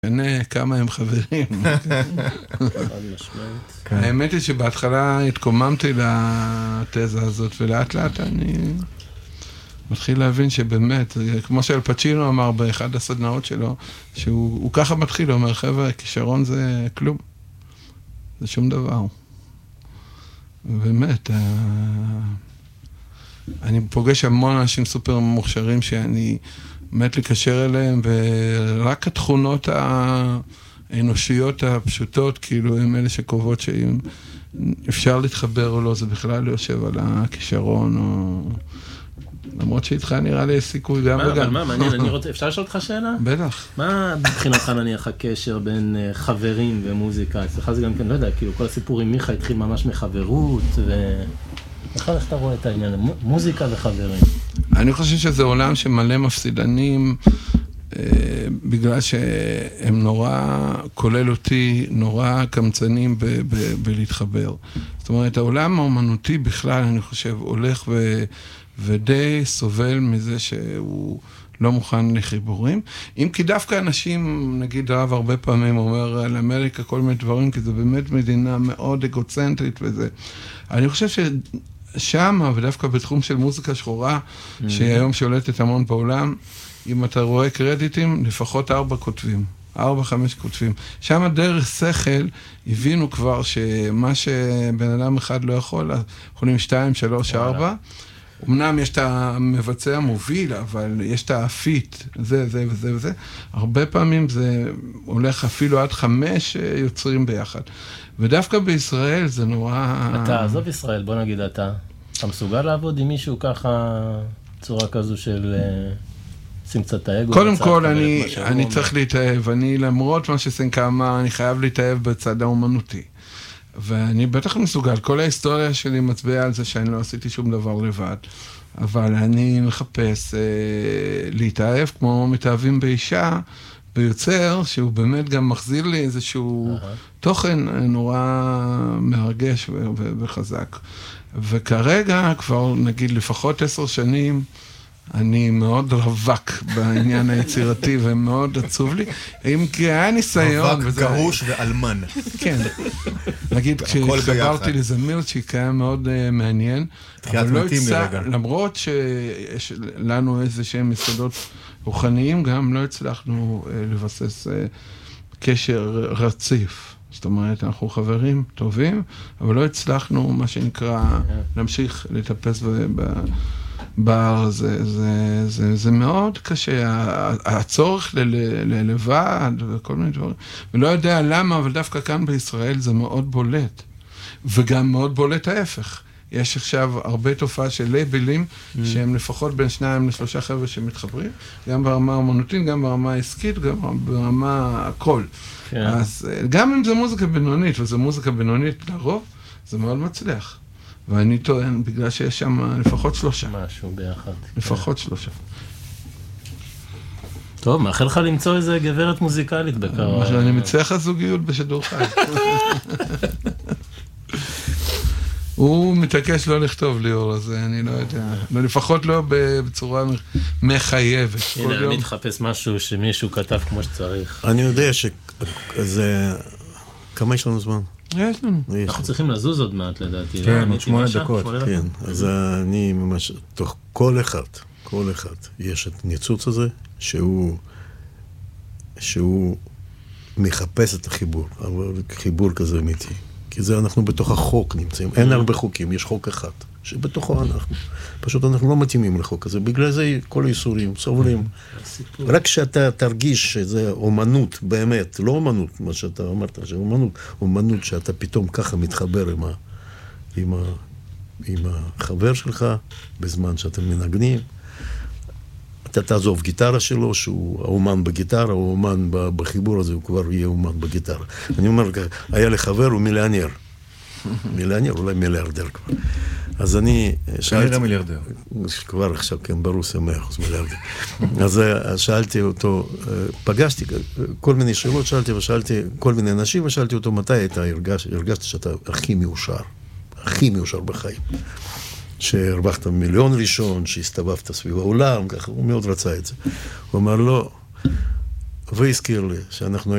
משנה כמה הם חברים. האמת היא שבהתחלה התקוממתי לתזה הזאת, ולאט לאט אני מתחיל להבין שבאמת, כמו שאל פצ'ינו אמר באחד הסדנאות שלו, שהוא ככה מתחיל, הוא אומר, חבר'ה, כישרון זה כלום. זה שום דבר. באמת, אני פוגש המון אנשים סופר מוכשרים שאני מת לקשר אליהם, ורק התכונות האנושיות הפשוטות, כאילו, הם אלה שקובעות שאם אפשר להתחבר או לא, זה בכלל לא יושב על הכישרון, או... למרות שאיתך נראה לי סיכוי גם וגם. אבל מה, מעניין, אפשר לשאול אותך שאלה? בטח. מה מבחינתך נניח הקשר בין חברים ומוזיקה? אצלך זה גם כן, לא יודע, כאילו כל הסיפור עם מיכה התחיל ממש מחברות, איך אתה רואה את העניין? מוזיקה וחברים. אני חושב שזה עולם שמלא מפסידנים, בגלל שהם נורא, כולל אותי, נורא קמצנים בלהתחבר. זאת אומרת, העולם האומנותי בכלל, אני חושב, הולך ודי סובל מזה שהוא לא מוכן לחיבורים. אם כי דווקא אנשים, נגיד רב הרבה פעמים אומר על אמריקה כל מיני דברים, כי זו באמת מדינה מאוד אגוצנטרית וזה. אני חושב ששם, ודווקא בתחום של מוזיקה שחורה, שהיום שולטת המון בעולם, אם אתה רואה קרדיטים, לפחות 4 כותבים. 4-5 כותבים. שם דרך שכל הבינו כבר שמה שבן אדם אחד לא יכול, יכולים 2, 3, 4. אמנם יש את המבצע המוביל, אבל יש את האפית, זה וזה וזה. הרבה פעמים זה הולך אפילו עד 5 יוצרים ביחד. ודווקא בישראל זה נורא... אתה, עזוב ישראל, בוא נגיד אתה מסוגל לעבוד עם מישהו ככה, צורה כזו של... שים קצת את האגו. קודם כל, אני צריך להתאהב. אני, למרות מה שסנקה אמר, אני חייב להתאהב בצד האומנותי. ואני בטח מסוגל. כל ההיסטוריה שלי מצביעה על זה שאני לא עשיתי שום דבר לבד. אבל אני מחפש להתאהב כמו מתאהבים באישה, ביוצר, שהוא באמת גם מחזיר לי איזשהו תוכן נורא מרגש וחזק. וכרגע, כבר נגיד לפחות 10 שנים, אני מאוד רווק בעניין היצירתי ומאוד עצוב לי. אם כי היה ניסיון... רווק, גרוש ואלמן. כן. נגיד, כשחברתי לזמיר, שהיה מאוד מעניין. תחיית מתאים לרגע. למרות שיש לנו איזה שהם יסודות רוחניים, גם לא הצלחנו לבסס קשר רציף. זאת אומרת, אנחנו חברים טובים, אבל לא הצלחנו, מה שנקרא, להמשיך לטפס בר, זה מאוד קשה, הצורך ללבד וכל מיני דברים, ולא יודע למה, אבל דווקא כאן בישראל זה מאוד בולט, וגם מאוד בולט ההפך. יש עכשיו הרבה תופעה של לייבלים, שהם לפחות בין 2-3 חבר'ה שמתחברים, גם ברמה האומנותית, גם ברמה העסקית, גם ברמה הכל. אז גם אם זה מוזיקה בינונית, וזה מוזיקה בינונית לרוב, זה מאוד מצליח. ואני טוען, בגלל שיש שם לפחות 3. משהו ביחד. לפחות 3. טוב, מאחל לך למצוא איזה גברת מוזיקלית בקרוב. אני מצליח הזוגיות בשידור חי. הוא מתעקש לא לכתוב ליאור, אז אני לא יודע. לפחות לא בצורה מחייבת. הנה, אני מתחפש משהו שמישהו כתב כמו שצריך. אני יודע שזה... כמה יש לנו זמן? יש לנו. אנחנו צריכים לזוז עוד מעט, לדעתי. כן, עוד 8 דקות. כן, אז אני ממש, תוך כל אחד, יש את ניצוץ הזה, שהוא מחפש את החיבור, אבל חיבור כזה אמיתי. כי זה אנחנו בתוך החוק נמצאים. אין הרבה חוקים, יש חוק אחד, שבתוכו אנחנו. פשוט אנחנו לא מתאימים לחוק הזה. בגלל זה כל האיסורים סובלים. רק שאתה תרגיש שזה אומנות באמת, לא אומנות, מה שאתה אמרת, אומנות שאתה פתאום ככה מתחבר עם החבר שלך, בזמן שאתם מנגנים. אתה תעזוב גיטרה שלו, שהוא האומן בגיטרה, או האומן בחיבור הזה, הוא כבר יהיה אומן בגיטרה. אני אומר, היה לי חבר, הוא מיליונר. מיליונר, אולי מיליארדר כבר. אז אני שאלתי... כנראה מיליארדר. כבר עכשיו, כן, ברוסיה 100% מיליארדר. אז שאלתי אותו, פגשתי כל מיני שאלות, ושאלתי כל מיני אנשים, ושאלתי אותו, מתי אתה הרגשת שאתה הכי מאושר בחיים. שהרווחת מיליון ראשון, שהסתובבת סביב העולם, ככה, הוא מאוד רצה את זה. הוא אמר לו, והזכיר לי שאנחנו